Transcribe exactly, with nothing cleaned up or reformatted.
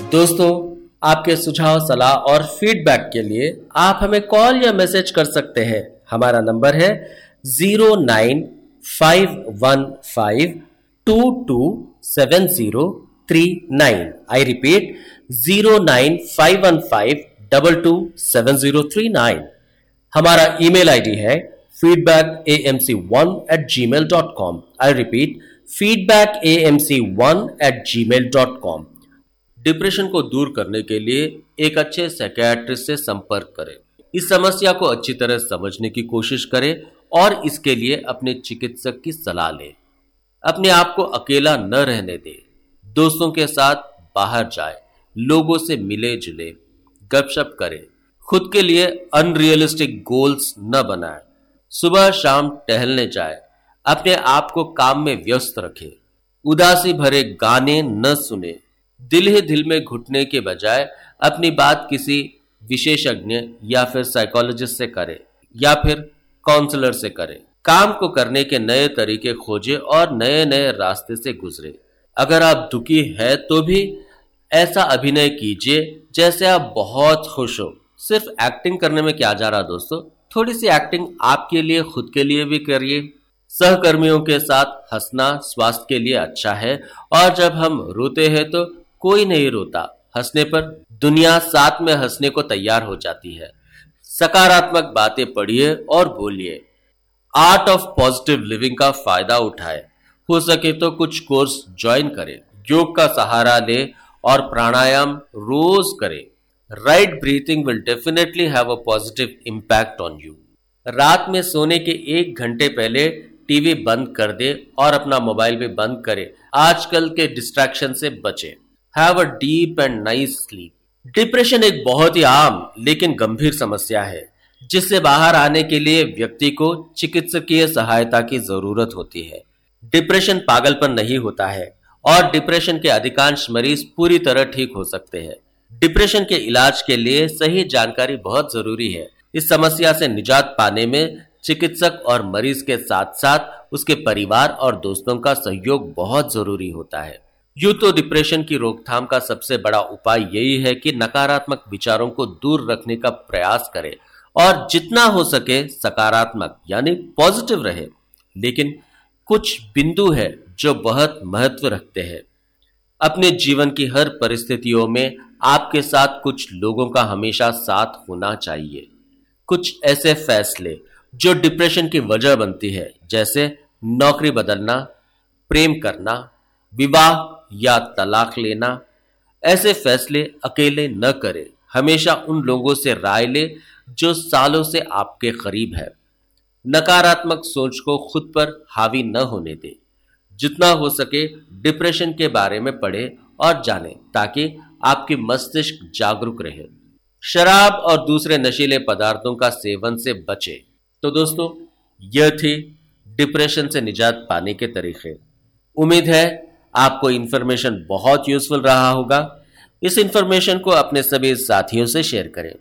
दोस्तों, आपके सुझाव, सलाह और फीडबैक के लिए आप हमें कॉल या मैसेज कर सकते हैं। हमारा नंबर है zero nine five one five to to seven zero three nine. I repeat, zero nine five one five to to seven zero three nine. हमारा ईमेल आईडी है feedback A M C one eight ji mail dot com. I repeat, feedback A M C one eight ji mail dot com. Depression को दूर करने के लिए एक अच्छे psychiatrist से संपर्क करें। इस समस्या को अच्छी तरह समझने की कोशिश करें और इसके लिए अपने चिकित्सक की सलाह लें। अपने आप को अकेला न रहने दें। दोस्तों के साथ बाहर जाएं, लोगों से मिले जुले, गपशप करें। खुद के लिए अनरियलिस्टिक गोल्स न बनाएं। सुबह शाम टहलने जाएं। अपने आप को काम में व्यस्त रखें। उदासी भरे गाने न सुने। दिल ही दिल में घुटने के बजाय अपनी बात किसी विशेषज्ञ या फिर साइकोलॉजिस्ट से करें या फिर काउंसलर से करें। काम को करने के नए तरीके खोजें और नए नए रास्ते से गुजरें। अगर आप दुखी हैं तो भी ऐसा अभिनय कीजिए जैसे आप बहुत खुश हो। सिर्फ एक्टिंग करने में क्या जा रहा दोस्तों, थोड़ी सी एक्टिंग आपके लिए, खुद के लिए भी करिए। सहकर्मियों के साथ हंसना स्वास्थ्य के लिए अच्छा है और जब हम रोते हैं तो कोई नहीं रोता। हंसने पर दुनिया साथ में हंसने को तैयार हो जाती है। सकारात्मक बातें पढ़िए और बोलिए। आर्ट ऑफ पॉजिटिव लिविंग का फायदा उठाएं। हो सके तो कुछ कोर्स ज्वाइन करें। योग का सहारा लें और प्राणायाम रोज करें। Right breathing will definitely have a positive impact on you. रात में सोने के एक घंटे पहले टीवी बंद कर दे और अपना मोबाइल भी बंद करें। आजकल के डिस्ट्रैक्शन से बचें। Have a deep and nice sleep. Depression एक बहुत ही आम लेकिन गंभीर समस्या है जिससे बाहर आने के लिए व्यक्ति को चिकित्सकीय सहायता की जरूरत होती है। डिप्रेशन पागलपन नहीं होता है और डिप्रेशन के अधिकांश मरीज पूरी तरह ठीक हो सकते हैं। डिप्रेशन के इलाज के लिए सही जानकारी बहुत जरूरी है। इस समस्या से निजात पाने में चिकित्सक और मरीज के साथ साथ उसके परिवार और दोस्तों का सहयोग बहुत जरूरी होता है। यूं तो डिप्रेशन की रोकथाम का सबसे बड़ा उपाय यही है कि नकारात्मक विचारों को दूर रखने का प्रयास करें और जितना हो सके सकारात्मक यानी पॉजिटिव रहे। लेकिन कुछ बिंदु है जो बहुत महत्व रखते हैं। अपने जीवन की हर परिस्थितियों में आपके साथ कुछ लोगों का हमेशा साथ होना चाहिए। कुछ ऐसे फैसले जो डिप्रेशन की वजह बनती है, जैसे नौकरी बदलना, प्रेम करना, विवाह या तलाक लेना, ऐसे फैसले अकेले न करें। हमेशा उन लोगों से राय ले जो सालों से आपके करीब है। नकारात्मक सोच को खुद पर हावी न होने दें। जितना हो सके डिप्रेशन के बारे में पढ़ें और जानें ताकि आपकी मस्तिष्क जागरूक रहे। शराब और दूसरे नशीले पदार्थों का सेवन से बचें। तो दोस्तों, यह थी डिप्रेशन से निजात पाने के तरीके। उम्मीद है आपको इन्फॉर्मेशन बहुत यूजफुल रहा होगा। इस इन्फॉर्मेशन को अपने सभी साथियों से शेयर करें।